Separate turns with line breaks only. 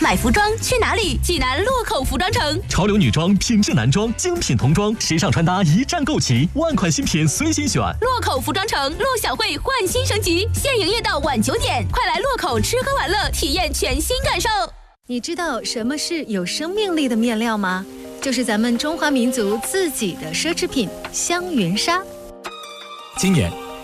买服装去哪里？济南洛口服装城。
潮流女装、品质男装、精品童装，时尚穿搭一站购齐，万款新品随心选。
洛口服装城，陆小慧焕新升级，现营业到晚9点，快来洛口吃喝玩乐，体验全新感受。
你知道什么是有生命力的面料吗？就是咱们中华民族自己的奢侈品香云纱。
今年